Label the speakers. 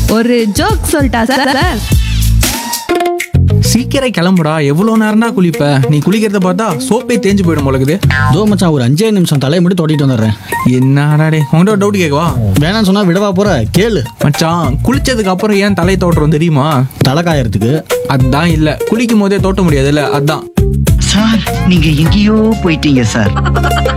Speaker 1: ஒரு ஜோக் சொல்லிட்டா சார்.
Speaker 2: சீக்கிரம் கிளம்புடா, எவ்வளவு நேரம்டா குளிப்ப? நீ குளிக்கிறத பார்த்தா சோப்பே தேஞ்சு போயிடும் போலக்குது.
Speaker 3: தோ மச்சான், ஒரு 5 நிமிஷம் தலையை மட்டும் தொட்டிட்டு வந்துடுறேன்.
Speaker 2: என்னடா டே, உங்கள்கிட்ட ஒரு டவுட் கேட்கவா?
Speaker 3: வேணான்னு சொன்னா விடவா போற? கேளு.
Speaker 2: மச்சான், குளிச்சதுக்கு அப்புறம் ஏன் தலை தோட்டுறோம் தெரியுமா?
Speaker 3: தலை காயறதுக்கு.
Speaker 2: அதான் இல்ல, குளிக்கும் போதே தோட்ட முடியாதுல்ல, அதான்.
Speaker 4: சார், நீங்க எங்கேயோ போயிட்டீங்க சார்.